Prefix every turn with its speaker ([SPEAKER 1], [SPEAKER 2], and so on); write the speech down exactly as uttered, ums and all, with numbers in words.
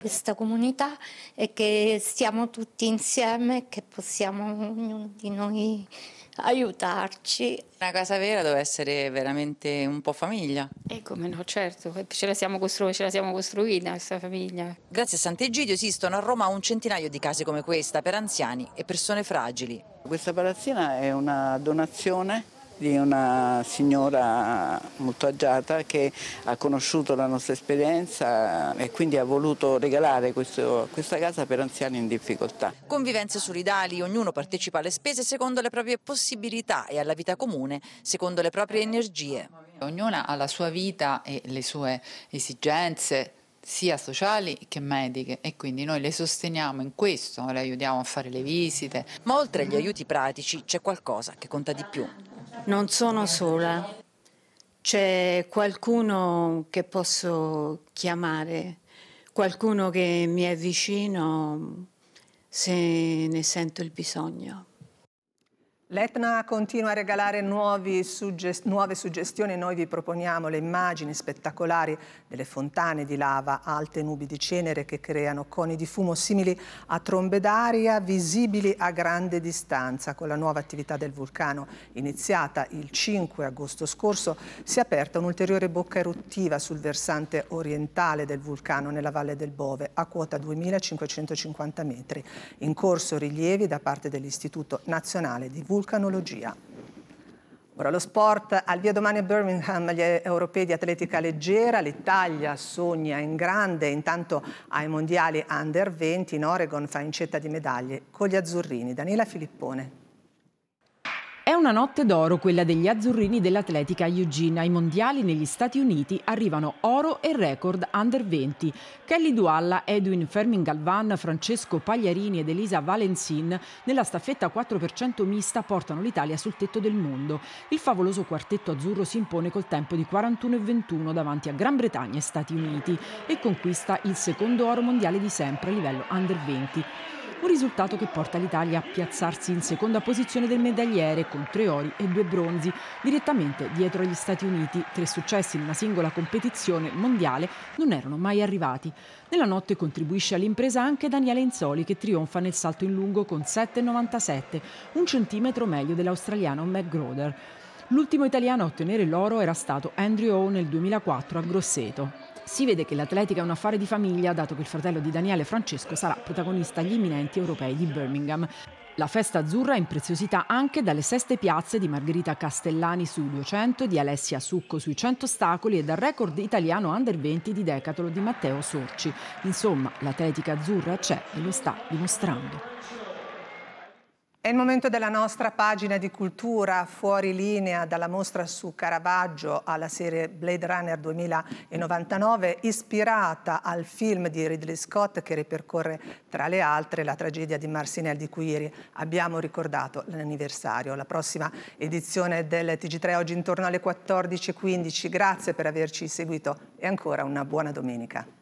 [SPEAKER 1] questa comunità e che stiamo tutti insieme e che possiamo ognuno di noi aiutarci.
[SPEAKER 2] Una casa vera deve essere veramente un po' famiglia.
[SPEAKER 3] E come no, certo, ce la siamo costruita, ce la siamo costruita questa famiglia.
[SPEAKER 2] Grazie a Sant'Egidio esistono a Roma un centinaio di case come questa per anziani e persone fragili.
[SPEAKER 4] Questa palazzina è una donazione di una signora molto agiata che ha conosciuto la nostra esperienza e quindi ha voluto regalare questo, questa casa per anziani in difficoltà.
[SPEAKER 2] Convivenze solidali, ognuno partecipa alle spese secondo le proprie possibilità e alla vita comune secondo le proprie energie.
[SPEAKER 5] Ognuna ha la sua vita e le sue esigenze, sia sociali che mediche, e quindi noi le sosteniamo in questo, le aiutiamo a fare le visite.
[SPEAKER 2] Ma oltre agli aiuti pratici c'è qualcosa che conta di più.
[SPEAKER 1] Non sono sola, c'è qualcuno che posso chiamare, qualcuno che mi è vicino se ne sento il bisogno.
[SPEAKER 6] L'Etna continua a regalare nuovi suggest- nuove suggestioni. Noi vi proponiamo le immagini spettacolari delle fontane di lava, alte nubi di cenere che creano coni di fumo simili a trombe d'aria, visibili a grande distanza. Con la nuova attività del vulcano iniziata il cinque agosto scorso si è aperta un'ulteriore bocca eruttiva sul versante orientale del vulcano nella Valle del Bove a quota duemilacinquecentocinquanta metri. In corso rilievi da parte dell'Istituto Nazionale di Vulcanologia. Ora lo sport, al via domani a Birmingham gli europei di atletica leggera, l'Italia sogna in grande, intanto ai mondiali under venti in Oregon fa incetta di medaglie con gli azzurrini. Daniela Filippone.
[SPEAKER 7] È una notte d'oro quella degli azzurrini dell'atletica a Eugene. Ai mondiali negli Stati Uniti arrivano oro e record under venti. Kelly Dualla, Edwin Fermin-Galvan, Francesco Pagliarini ed Elisa Valencin nella staffetta quattro per cento mista portano l'Italia sul tetto del mondo. Il favoloso quartetto azzurro si impone col tempo di quarantuno e ventuno davanti a Gran Bretagna e Stati Uniti e conquista il secondo oro mondiale di sempre a livello under venti. Un risultato che porta l'Italia a piazzarsi in seconda posizione del medagliere con tre ori e due bronzi, direttamente dietro agli Stati Uniti. Tre successi in una singola competizione mondiale non erano mai arrivati. Nella notte contribuisce all'impresa anche Daniele Inzoli, che trionfa nel salto in lungo con sette virgola novantasette, un centimetro meglio dell'australiano McGroder. L'ultimo italiano a ottenere l'oro era stato Andrew O nel duemilaquattro a Grosseto. Si vede che l'atletica è un affare di famiglia, dato che il fratello di Daniele, Francesco, sarà protagonista agli imminenti europei di Birmingham. La festa azzurra è impreziosita anche dalle seste piazze di Margherita Castellani sui duecento, di Alessia Succo sui cento ostacoli e dal record italiano under venti di decathlon di Matteo Sorci. Insomma, l'atletica azzurra c'è e lo sta dimostrando.
[SPEAKER 6] È il momento della nostra pagina di cultura, fuori linea dalla mostra su Caravaggio alla serie Blade Runner duemilanovantanove, ispirata al film di Ridley Scott che ripercorre tra le altre la tragedia di Marcinelle, di cui ieri abbiamo ricordato l'anniversario. La prossima edizione del T G tre oggi intorno alle quattordici e quindici. Grazie per averci seguito e ancora una buona domenica.